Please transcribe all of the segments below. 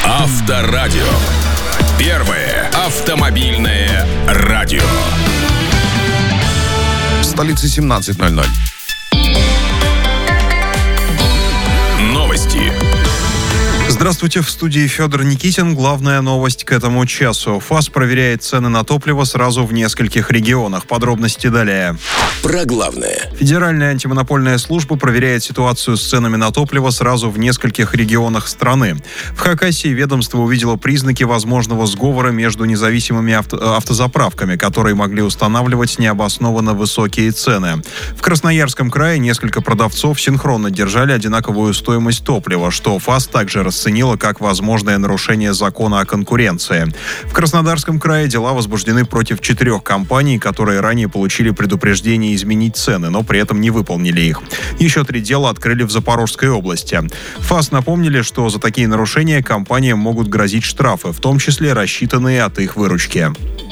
Авторадио. Первое автомобильное радио. В столице 17:00. Новости. Здравствуйте, в студии Федор Никитин. Главная новость к этому часу. ФАС проверяет цены на топливо сразу в нескольких регионах. Подробности далее. Про главное. Федеральная антимонопольная служба проверяет ситуацию с ценами на топливо сразу в нескольких регионах страны. В Хакасии ведомство увидело признаки возможного сговора между независимыми автозаправками, которые могли устанавливать необоснованно высокие цены. В Красноярском крае несколько продавцов синхронно держали одинаковую стоимость топлива, что ФАС также расценила как возможное нарушение закона о конкуренции. В Краснодарском крае дела возбуждены против 4 компаний, которые ранее получили предупреждение изменить цены, но при этом не выполнили их. Еще 3 дела открыли в Запорожской области. ФАС напомнили, что за такие нарушения компаниям могут грозить штрафы, в том числе рассчитанные от их выручки.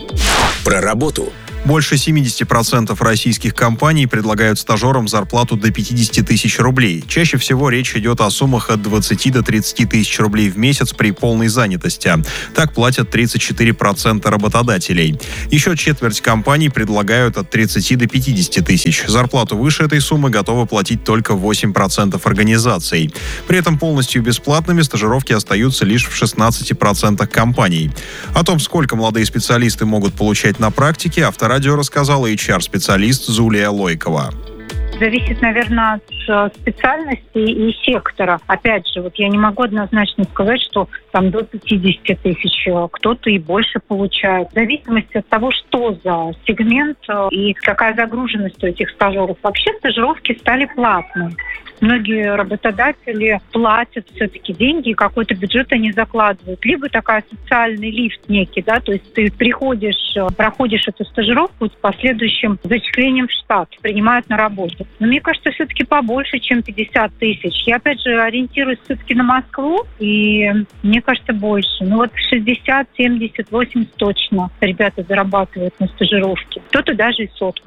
Про работу. Больше 70% российских компаний предлагают стажерам зарплату до 50 тысяч рублей. Чаще всего речь идет о суммах от 20 до 30 тысяч рублей в месяц при полной занятости. Так платят 34% работодателей. Еще четверть компаний предлагают от 30 до 50 тысяч. Зарплату выше этой суммы готовы платить только 8% организаций. При этом полностью бесплатными стажировки остаются лишь в 16% компаний. О том, сколько молодые специалисты могут получать на практике, Авторадио рассказала HR-специалист Зулия Лойкова. Зависит, наверное, от специальности и сектора. Опять же, я не могу однозначно сказать, что там до 50 тысяч кто-то и больше получает. В зависимости от того, что за сегмент и какая загруженность у этих стажеров. Вообще стажировки стали платными. Многие работодатели платят все-таки деньги, и какой-то бюджет они закладывают. Либо такой социальный лифт некий, то есть ты приходишь, проходишь эту стажировку с последующим зачислением в штат, принимают на работу. Но мне кажется, все-таки побольше, чем 50 тысяч. Я, опять же, ориентируюсь все-таки на Москву, и мне кажется, больше. 60, 70, 80 точно ребята зарабатывают на стажировке. Кто-то даже и 100.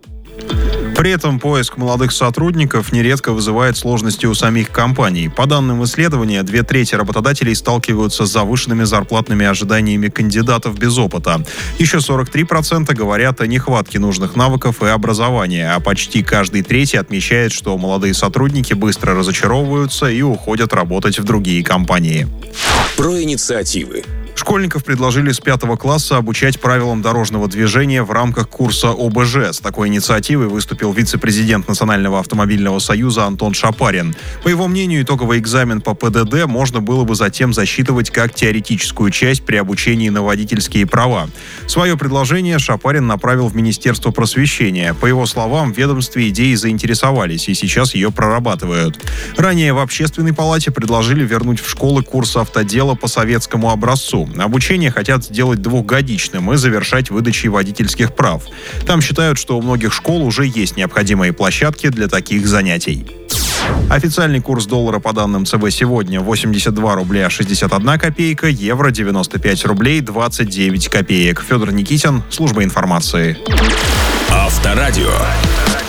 При этом поиск молодых сотрудников нередко вызывает сложности у самих компаний. По данным исследования, 2/3 работодателей сталкиваются с завышенными зарплатными ожиданиями кандидатов без опыта. Еще 43% говорят о нехватке нужных навыков и образования, а почти каждый третий отмечает, что молодые сотрудники быстро разочаровываются и уходят работать в другие компании. Про инициативы. Школьников предложили с 5 класса обучать правилам дорожного движения в рамках курса ОБЖ. С такой инициативой выступил вице-президент Национального автомобильного союза Антон Шапарин. По его мнению, итоговый экзамен по ПДД можно было бы затем засчитывать как теоретическую часть при обучении на водительские права. Свое предложение Шапарин направил в Министерство просвещения. По его словам, в ведомстве идеей заинтересовались и сейчас ее прорабатывают. Ранее в Общественной палате предложили вернуть в школы курс автодела по советскому образцу. Обучение хотят сделать 2-годичным и завершать выдачей водительских прав. Там считают, что у многих школ уже есть необходимые площадки для таких занятий. Официальный курс доллара по данным ЦБ сегодня 82 рубля 61 копейка, евро 95 рублей 29 копеек. Федор Никитин, служба информации. Авторадио.